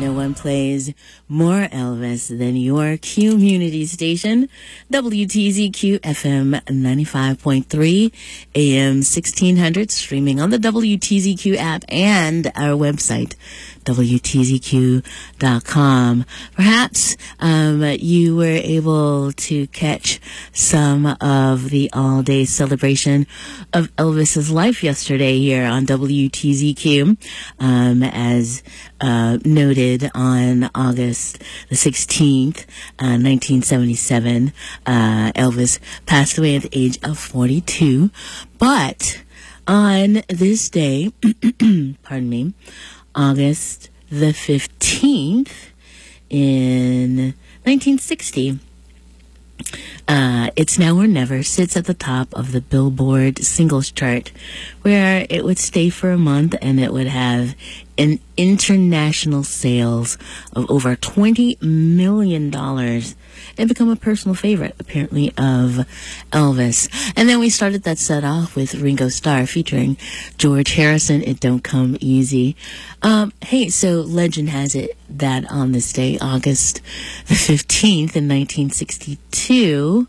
No one plays more Elvis than your community station, WTZQ FM 95.3, AM 1600, streaming on the WTZQ app and our website, WTZQ.com. Perhaps you were able to catch some of the all-day celebration of Elvis's life yesterday here on WTZQ, as noted on August the 16th, 1977. Elvis passed away at the age of 42. But on this day, pardon me, August the 15th in 1960, It's Now or Never sits at the top of the Billboard singles chart, where it would stay for a month and it would have an international sales of over $20 million and become a personal favorite, apparently, of Elvis. And then we started that set off with Ringo Starr featuring George Harrison, It Don't Come Easy. Hey, so legend has it that on this day, August the 15th in 1962,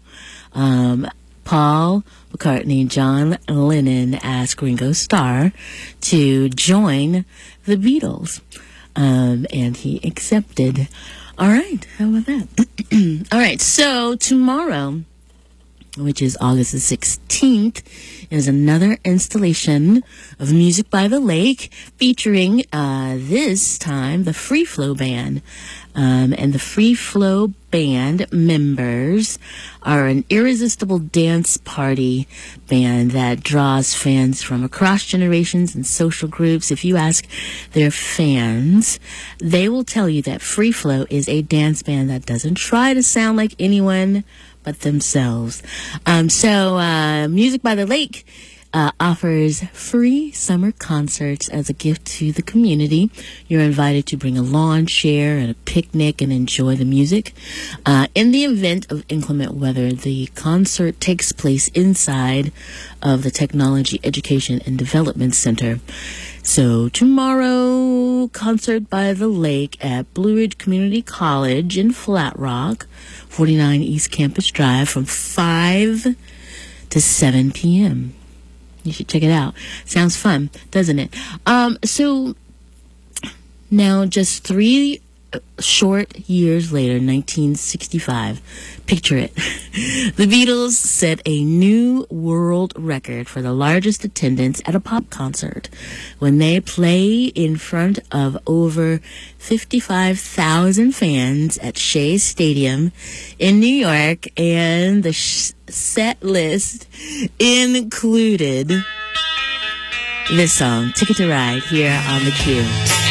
Paul McCartney and John Lennon asked Ringo Starr to join the Beatles, and he accepted. All right, how about that? All right, so tomorrow, which is August the 16th, is another installation of Music by the Lake featuring, this time, the Free Flow Band. And the Free Flow Band members are an irresistible dance party band that draws fans from across generations and social groups. If you ask their fans, they will tell you that Free Flow is a dance band that doesn't try to sound like anyone but themselves. Music by the Lake offers free summer concerts as a gift to the community. You're invited to bring a lawn chair and a picnic and enjoy the music. In the event of inclement weather, the concert takes place inside of the Technology Education and Development Center. So tomorrow, Concert by the Lake at Blue Ridge Community College in Flat Rock, 49 East Campus Drive, from 5 to 7 p.m. You should check it out. Sounds fun, doesn't it? So now, just 3 short years later, 1965, picture it. The Beatles set a new world record for the largest attendance at a pop concert when they play in front of over 55,000 fans at Shea Stadium in New York, and the set list included this song, Ticket to Ride, here on the Q.